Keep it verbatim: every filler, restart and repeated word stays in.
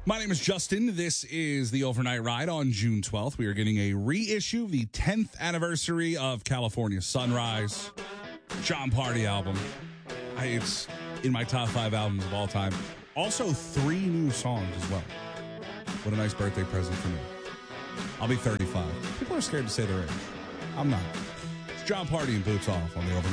My name is Justin. This is the Overnight Ride on June twelfth. We are getting a reissue, the tenth anniversary of California Sunrise. Jon Pardi album. I, it's in my top five albums of all time. Also, three new songs as well. What a nice birthday present for me. I'll be thirty-five. People are scared to say their age. I'm not. It's Jon Pardi and Boots Off on the Overnight